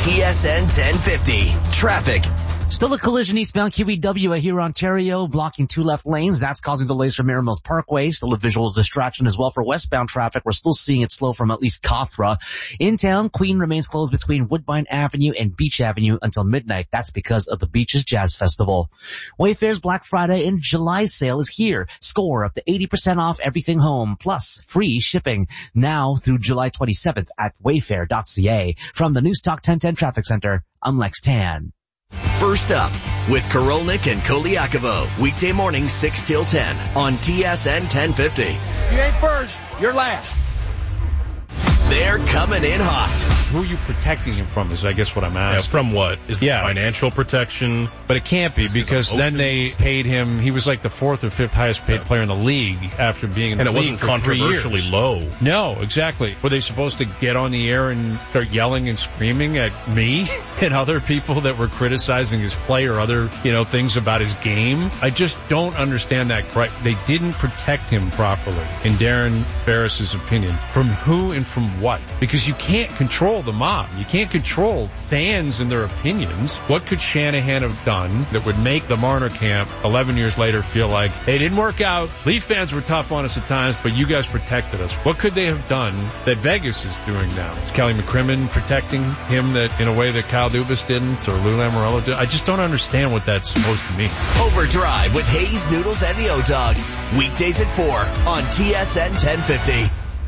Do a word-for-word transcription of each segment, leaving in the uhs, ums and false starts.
T S N ten fifty. Traffic. Still a collision eastbound Q E W here, Ontario, blocking two left lanes. That's causing delays from Mirror Mills Parkway. Still a visual distraction as well for westbound traffic. We're still seeing it slow from at least Cawthra. In town, Queen remains closed between Woodbine Avenue and Beach Avenue until midnight. That's because of the Beaches Jazz Festival. Wayfair's Black Friday and July sale is here. Score up to eighty percent off everything home, plus free shipping now through July twenty-seventh at wayfair dot c a. From the News Talk ten ten Traffic Center, I'm Lex Tan. First up with Korolnik and Koliakovo. Weekday morning six till ten on T S N ten fifty. You ain't first, you're last. They're coming in hot. Who are you protecting him from is, I guess, what I'm asking. Yeah, from what? Is the yeah. financial protection? But it can't be, because then they paid him, he was like the fourth or fifth highest paid yeah. player in the league after being in the and league it wasn't for three years. controversially low. No, exactly. Were they supposed to get on the air and start yelling and screaming at me and other people that were criticizing his play or other, you know, things about his game? I just don't understand that. Right? They didn't protect him properly, in Darren Ferris's opinion. From who and from what? Because you can't control the mob. You can't control fans and their opinions. What could Shanahan have done that would make the Marner camp eleven years later feel like, hey, it didn't work out. Leaf fans were tough on us at times, but you guys protected us. What could they have done that Vegas is doing now? Is Kelly McCrimmon protecting him that in a way that Kyle Dubas didn't, or Lou Lamoriello did? I just don't understand what that's supposed to mean. Overdrive with Hayes, Noodles, and the O-Dog. Weekdays at four on T S N ten fifty.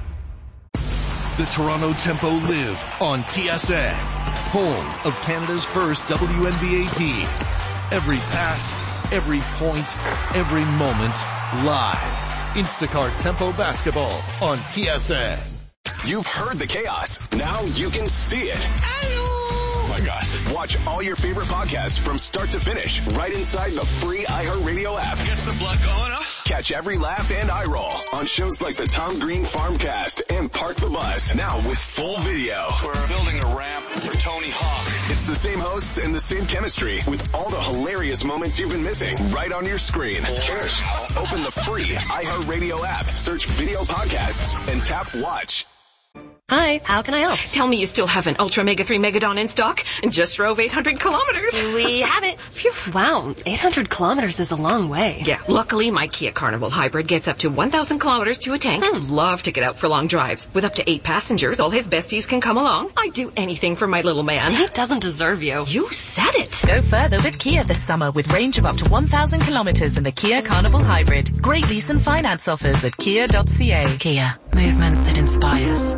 The Toronto Tempo live on T S N, home of Canada's first W N B A team. Every pass, every point, every moment, live. Instacart Tempo Basketball on T S N. You've heard the chaos. Now you can see it. Oh my gosh. Watch all your favorite podcasts from start to finish right inside the free iHeartRadio app. Gets the blood going, huh? Catch every laugh and eye roll on shows like the Tom Green Farmcast and Park the Bus, now with full video. We're building a ramp for Tony Hawk. It's the same hosts and the same chemistry with all the hilarious moments you've been missing right on your screen. Cheers. Open the free iHeartRadio app, search video podcasts, and tap watch. Hi, how can I help? Tell me you still have an Ultra Mega three Megadon in stock and just drove eight hundred kilometers. We have it. Phew. Wow, eight hundred kilometers is a long way. Yeah, luckily my Kia Carnival Hybrid gets up to one thousand kilometers to a tank. Hmm. Love to get out for long drives. With up to eight passengers, all his besties can come along. I'd do anything for my little man. He doesn't deserve you. You said it. Go further with Kia this summer with range of up to one thousand kilometers in the Kia Carnival Hybrid. Great lease and finance offers at kia dot c a. Kia, movement that inspires.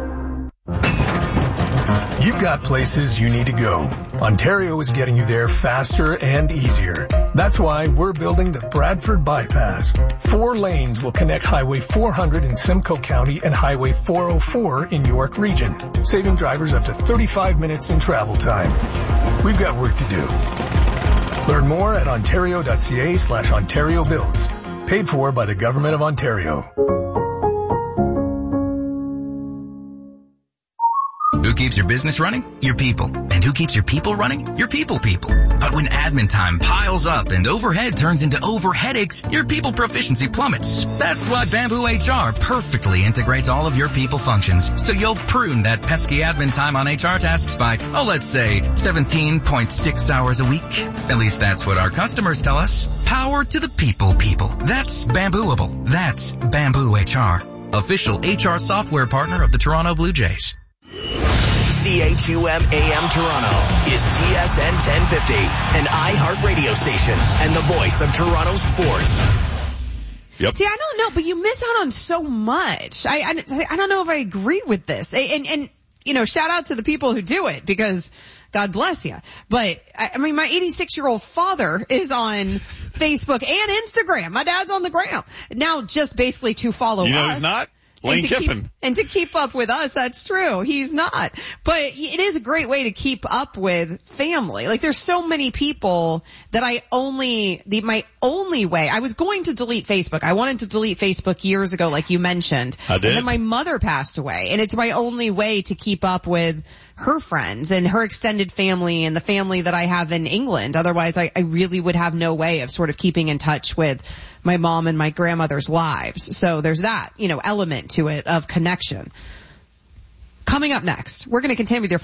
You've got places you need to go. Ontario is getting you there faster and easier. That's why we're building the Bradford Bypass. Four lanes will connect Highway four hundred in Simcoe County and Highway four oh four in York Region, saving drivers up to thirty-five minutes in travel time. We've got work to do. Learn more at ontario dot c a slash Ontario Builds. Paid for by the Government of Ontario. Who keeps your business running? Your people. And who keeps your people running? Your people people. But when admin time piles up and overhead turns into over headaches, your people proficiency plummets. That's why Bamboo H R perfectly integrates all of your people functions, so you'll prune that pesky admin time on H R tasks by, oh, let's say seventeen point six hours a week. At least that's what our customers tell us. Power to the people people. That's Bambooable. That's Bamboo H R. Official H R software partner of the Toronto Blue Jays. C H U M A M Toronto is T S N ten fifty, an iHeart radio station and the voice of Toronto sports. Yep. See, I don't know, but you miss out on so much. I, I, I don't know if I agree with this. And, and, you know, shout out to the people who do it, because God bless you. But, I, I mean, my eighty-six-year-old father is on Facebook and Instagram. My dad's on the gram. Now, just basically to follow you know us. He's not? Lane and to Kiffin. Keep, and to keep up with us, that's true. He's not. But it is a great way to keep up with family. Like, there's so many people that I only, the, my only way, I was going to delete Facebook. I wanted to delete Facebook years ago, like you mentioned. I did. And then my mother passed away. And it's my only way to keep up with her friends and her extended family and the family that I have in England. Otherwise, I, I really would have no way of sort of keeping in touch with my mom and my grandmother's lives. So there's that, you know, element to it of connection. Coming up next, we're going to continue with your